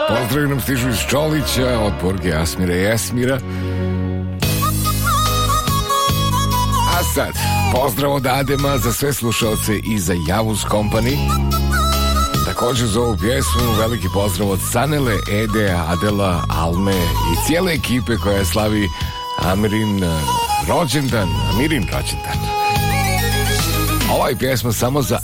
Pozdrav nam stižu iz Čolića od Borge Asmira i Esmira. A sad, pozdrav od Adema za sve slušalce i za Javuz Company. Također za ovu pjesmu veliki pozdrav od Sanele, Ede, Adela, Alme i cijele ekipe koja slavi Amirin rođendan. Ova je pjesma samo za